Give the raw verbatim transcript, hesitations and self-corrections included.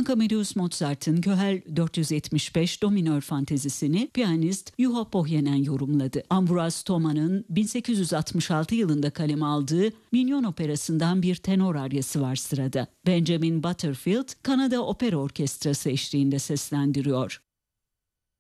Wolfgang Amadeus Mozart'ın Köhel dört yüz yetmiş beş Do minör fantezisini piyanist Juho Pohjonen yorumladı. Ambroise Thomas'ın bin sekiz yüz altmış altı yılında kaleme aldığı Minyon Operası'ndan bir tenor aryası var sırada. Benjamin Butterfield, Kanada Opera Orkestrası eşliğinde seslendiriyor.